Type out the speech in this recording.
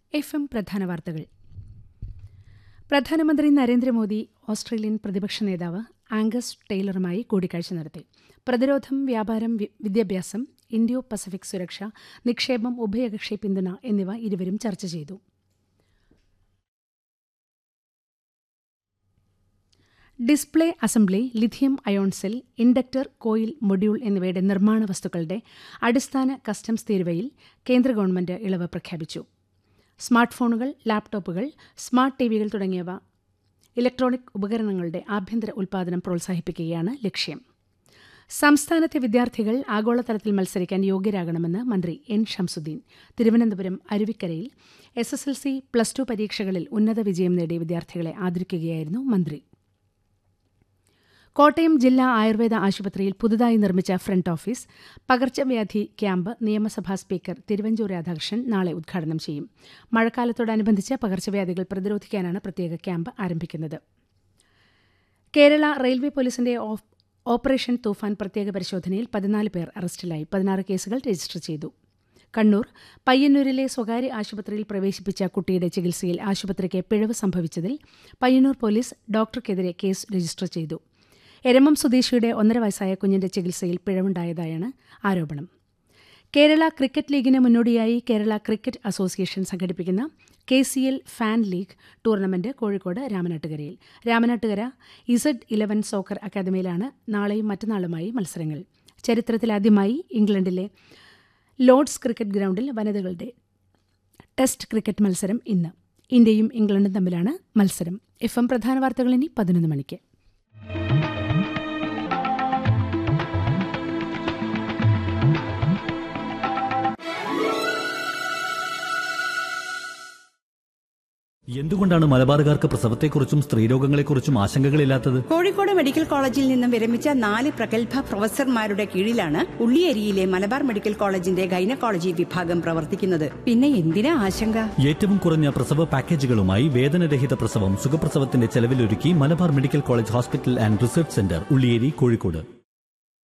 FM പ്രധാന വാർത്തകൾ. പ്രധാനമന്ത്രി നരേന്ദ്രമോദി ഓസ്ട്രേലിയൻ പ്രതിപക്ഷ നേതാവ് ആംഗസ് ടെയ്ലറുമായി കൂടിക്കാഴ്ച നടത്തി. പ്രതിരോധം, വ്യാപാരം, വിദ്യാഭ്യാസം, ഇൻഡോ പസഫിക് സുരക്ഷ, നിക്ഷേപം, ഉഭയകക്ഷി പിന്തുണ എന്നിവ ഇരുവരും ചർച്ച ചെയ്തു. Display assembly, lithium ion cell, inductor, coil, module എന്നിവയുടെ നിർമ്മാണ വസ്തുക്കളുടെ അടിസ്ഥാന കസ്റ്റംസ് തീരുവയിൽ കേന്ദ്ര ഗവൺമെന്റ് ഇളവ് പ്രഖ്യാപിച്ചു. സ്മാർട്ട് ഫോണുകൾ, ലാപ്ടോപ്പുകൾ, സ്മാർട്ട് ടിവികൾ തുടങ്ങിയവ ഇലക്ട്രോണിക് ഉപകരണങ്ങളുടെ ആഭ്യന്തര ഉൽപ്പാദനം പ്രോത്സാഹിപ്പിക്കുകയാണ് ലക്ഷ്യം. സംസ്ഥാനത്തെ വിദ്യാർത്ഥികൾ ആഗോളതലത്തിൽ മത്സരിക്കാൻ യോഗ്യരാകണമെന്ന് മന്ത്രി എൻ ഷംസുദ്ദീൻ തിരുവനന്തപുരം അരുവിക്കരയിൽ SSLC, +2 പരീക്ഷകളിൽ ഉന്നത വിജയം നേടിയ വിദ്യാർത്ഥികളെ ആദരിക്കുകയായിരുന്നു മന്ത്രി. കോട്ടയം ജില്ലാ ആയുർവേദ ആശുപത്രിയിൽ പുതുതായി നിർമ്മിച്ച ഫ്രണ്ട് ഓഫീസ്, പകർച്ചവ്യാധി ക്യാമ്പ് നിയമസഭാ സ്പീക്കർ തിരുവഞ്ചൂർ രാധാകൃഷ്ണൻ നാളെ ഉദ്ഘാടനം ചെയ്യും. മഴക്കാലത്തോടനുബന്ധിച്ച് പകർച്ചവ്യാധികൾ പ്രതിരോധിക്കാനാണ് പ്രത്യേക ക്യാമ്പ് ആരംഭിക്കുന്നത്. കേരള റെയിൽവേ പോലീസിന്റെ ഓപ്പറേഷൻ തൂഫാൻ പ്രത്യേക പരിശോധനയിൽ 14 പേർ അറസ്റ്റിലായി. 16 കേസുകൾ രജിസ്റ്റർ ചെയ്തു. കണ്ണൂർ പയ്യന്നൂരിലെ സ്വകാര്യ ആശുപത്രിയിൽ പ്രവേശിപ്പിച്ച കുട്ടിയുടെ ചികിത്സയിൽ ആശുപത്രിക്ക് പിഴവ് സംഭവിച്ചതിൽ പയ്യന്നൂർ പോലീസ് ഡോക്ടർക്കെതിരെ കേസ് രജിസ്റ്റർ ചെയ്തു. എരമം സ്വദേശിയുടെ 1.5 വയസ്സായ കുഞ്ഞിന്റെ ചികിത്സയിൽ പിഴവുണ്ടായതായാണ് ആരോപണം. കേരള ക്രിക്കറ്റ് ലീഗിന് മുന്നോടിയായി കേരള ക്രിക്കറ്റ് അസോസിയേഷൻ സംഘടിപ്പിക്കുന്ന KCL fan league tournament Kozhikode രാമനാട്ടുകരയിൽ. Ramanattukara Z11 soccer അക്കാദമിയിലാണ് നാളെയും മറ്റന്നാളുമായി മത്സരങ്ങൾ. ചരിത്രത്തിലാദ്യമായി ഇംഗ്ലണ്ടിലെ ലോർഡ്സ് ക്രിക്കറ്റ് ഗ്രൗണ്ടിൽ വനിതകളുടെ ടെസ്റ്റ് ക്രിക്കറ്റ് മത്സരം ഇന്ന്. ഇന്ത്യയും ഇംഗ്ലണ്ടും തമ്മിലാണ് മത്സരം. FM പ്രധാന വാർത്തകൾ ഇനി 11 മണിക്ക്. എന്തുകൊണ്ടാണ് മലബാറുകാർക്ക് പ്രസവത്തെക്കുറിച്ചും സ്ത്രീരോഗങ്ങളെക്കുറിച്ചും ആശങ്കകളില്ലാത്തത്? കോഴിക്കോട് മെഡിക്കൽ കോളേജിൽ നിന്നും വിരമിച്ച 4 പ്രഗത്ഭ പ്രൊഫസർമാരുടെ കീഴിലാണ് ഉള്ളിയേരിയിലെ മലബാർ മെഡിക്കൽ കോളേജിന്റെ ഗൈനക്കോളജി വിഭാഗം പ്രവർത്തിക്കുന്നത്. പിന്നെ എന്തിനാ ആശങ്ക? ഏറ്റവും കുറഞ്ഞ പ്രസവ പാക്കേജുകളുമായി വേദനരഹിത പ്രസവം സുഖപ്രസവത്തിന്റെ ചെലവിലൊരുക്കി Malabar medical college hospital and research centre, Ulliyeri, Kozhikode.